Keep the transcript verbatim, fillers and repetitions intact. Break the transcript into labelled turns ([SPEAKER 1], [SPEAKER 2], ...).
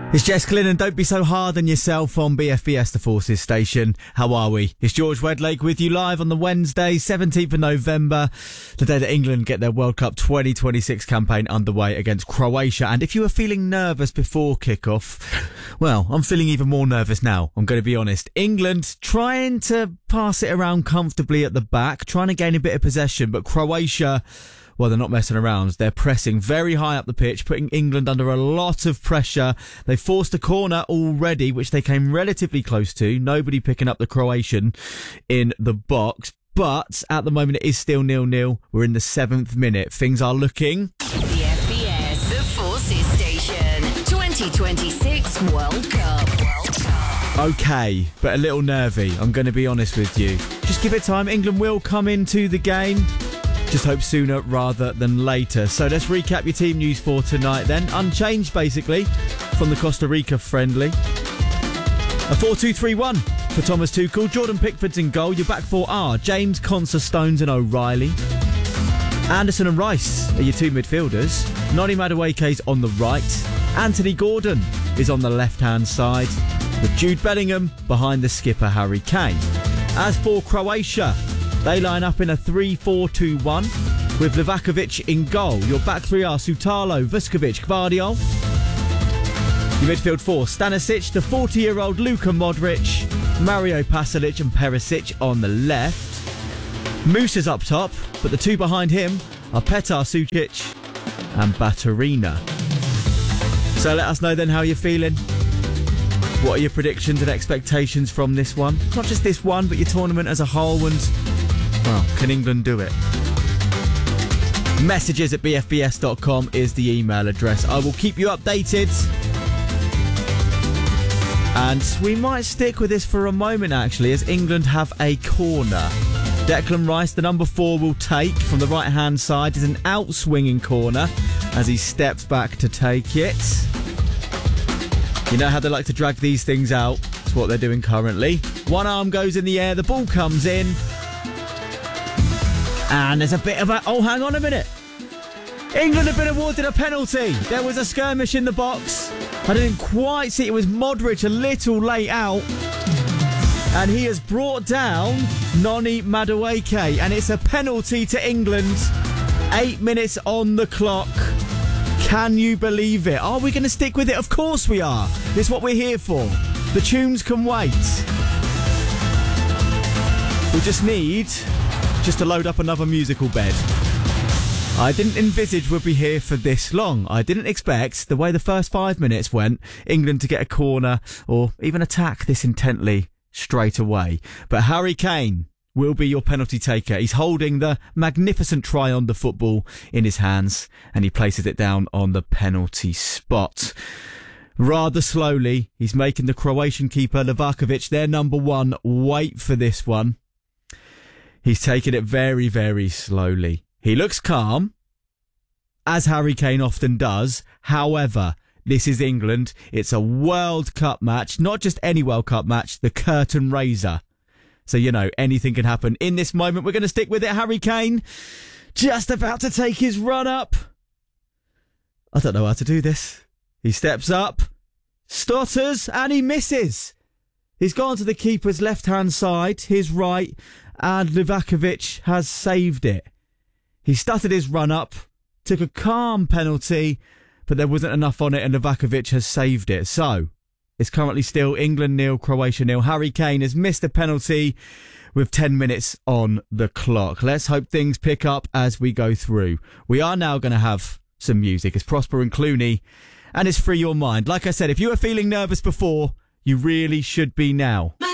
[SPEAKER 1] It's Jess Glynn, and don't be so hard on yourself on B F B S, the Forces station. How are we? It's George Wedlake with you live on the Wednesday, seventeenth of November, the day that England get their World Cup twenty twenty-six campaign underway against Croatia. And if you were feeling nervous before kickoff, well, I'm feeling even more nervous now, I'm going to be honest. England trying to pass it around comfortably at the back, trying to gain a bit of possession, but Croatia, well, they're not messing around. They're pressing very high up the pitch, putting England under a lot of pressure. They forced a corner already, which they came relatively close to. Nobody picking up the Croatian in the box. But at the moment, it is still nil-nil. We're in the seventh minute. Things are looking...
[SPEAKER 2] The F B S, the Forces station. twenty twenty-six World Cup. World Cup.
[SPEAKER 1] Okay, but a little nervy. I'm going to be honest with you. Just give it time. England will come into the game. Just hope sooner rather than later. So let's recap your team news for tonight then. Unchanged, basically, from the Costa Rica friendly. A four two three one for Thomas Tuchel. Jordan Pickford's in goal. Your back four are James, Conser, Stones and O'Reilly. Anderson and Rice are your two midfielders. Noni Madueke's on the right. Anthony Gordon is on the left-hand side, with Jude Bellingham behind the skipper Harry Kane. As for Croatia, they line up in a three four two one with Livakovic in goal. Your back three are Sutalo, Vuskovic, Gvardiol. Your midfield four, Stanisic, the forty-year-old Luka Modric, Mario Pasalic and Perisic on the left. Moose is up top, but the two behind him are Petar Sucic and Baturina. So let us know then how you're feeling. What are your predictions and expectations from this one? Not just this one, but your tournament as a whole, and well, can England do it? Messages at b f b s dot com is the email address. I will keep you updated. And we might stick with this for a moment, actually, as England have a corner. Declan Rice, the number four, will take from the right-hand side. Is an out-swinging corner as he steps back to take it. You know how they like to drag these things out? That's what they're doing currently. One arm goes in the air, the ball comes in. And there's a bit of a... Oh, hang on a minute. England have been awarded a penalty. There was a skirmish in the box. I didn't quite see it. It was Modric a little late out. And he has brought down Noni Madueke. And it's a penalty to England. Eight minutes on the clock. Can you believe it? Are we going to stick with it? Of course we are. This is what we're here for. The tunes can wait. We just need... just to load up another musical bed. I didn't envisage we'd be here for this long. I didn't expect, the way the first five minutes went, England to get a corner or even attack this intently straight away. But Harry Kane will be your penalty taker. He's holding the magnificent try on the football in his hands, and he places it down on the penalty spot. Rather slowly, he's making the Croatian keeper Livakovic, their number one, wait for this one. He's taking it very, very slowly. He looks calm, as Harry Kane often does. However, this is England. It's a World Cup match, not just any World Cup match, the curtain raiser. So, you know, anything can happen. In this moment, we're going to stick with it. Harry Kane, just about to take his run up. I don't know how to do this. He steps up, stutters, and he misses. He's gone to the keeper's left-hand side, his right, and Livakovic has saved it. He stuttered his run-up, took a calm penalty, but there wasn't enough on it, and Livakovic has saved it. So, it's currently still England nil, Croatia nil. Harry Kane has missed a penalty with ten minutes on the clock. Let's hope things pick up as we go through. We are now going to have some music. It's Prosper and Clooney, and it's Free Your Mind. Like I said, if you were feeling nervous before, you really should be now.